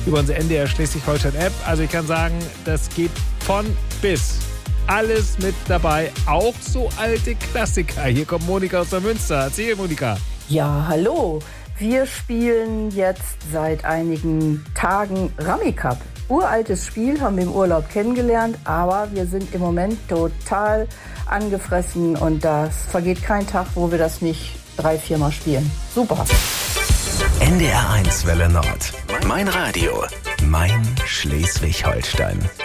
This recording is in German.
über unsere NDR Schleswig-Holstein-App. Also ich kann sagen, das geht von bis. Alles mit dabei, auch so alte Klassiker. Hier kommt Monika aus der Münster. Erzähl, Monika. Ja, hallo. Wir spielen jetzt seit einigen Tagen Rummikub. Uraltes Spiel, haben wir im Urlaub kennengelernt, aber wir sind im Moment total angefressen und das vergeht kein Tag, wo wir das nicht 3-4 Mal spielen. Super. NDR 1 Welle Nord. Mein Radio. Mein Schleswig-Holstein.